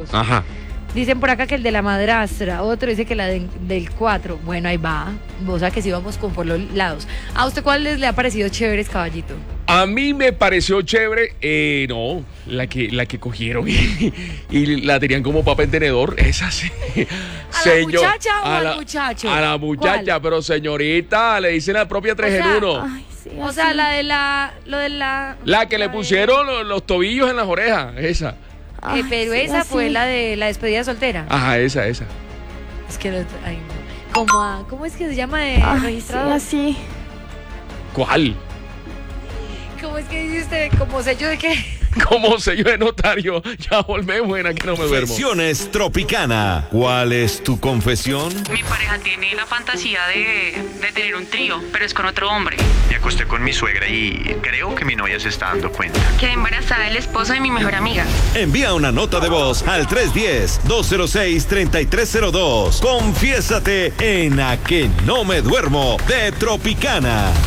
lados. Ajá. Dicen por acá que el de la madrastra, otro dice que la del 4. Bueno, ahí va. O sea que sí vamos con por los lados. ¿A usted cuál le ha parecido chéveres, caballito? A mí me pareció chévere, no, la que cogieron y la tenían como papel tenedor, esa sí. ¿A la muchacha o al muchacho? A la muchacha, ¿Cuál? pero señorita, le dicen la propia 3 en 1. Ay, sí, O así. sea, lo de la... La que le pusieron los tobillos en las orejas, esa. Ay, pero sí, esa así. fue la de la despedida soltera. Ajá, esa. Es que ay, no. ¿Cómo es que se llama de Ay, registrador? sí, así. ¿Cuál? ¿Cómo es que dice usted? ¿Como sello de qué? Como sello de notario, ya volvemos en Aquí no me duermo. Confesiones Tropicana. ¿Cuál es tu confesión? Mi pareja tiene la fantasía de tener un trío, pero es con otro hombre. Me acosté con mi suegra y creo que mi novia se está dando cuenta. Quedé embarazada del esposo de mi mejor amiga. Envía una nota de voz al 310-206-3302. Confiésate en A que no me duermo de Tropicana.